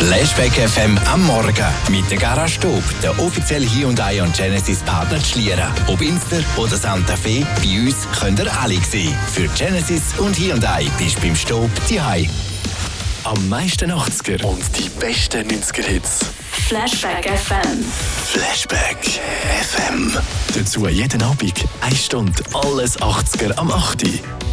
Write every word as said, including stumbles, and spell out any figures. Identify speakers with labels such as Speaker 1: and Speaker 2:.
Speaker 1: Flashback F M am Morgen mit der Garage Stob, der offizielle Hyundai und Genesis Partner zu Schlieren. Ob Inster oder Santa Fe, bei uns könnt ihr alle sehen. Für Genesis und Hyundai bist du beim Stob daheim. Am meisten achtziger und die besten neunziger-Hits.
Speaker 2: Flashback F M.
Speaker 1: Flashback F M. Dazu jeden Abend eine Stunde alles achtziger am acht Uhr.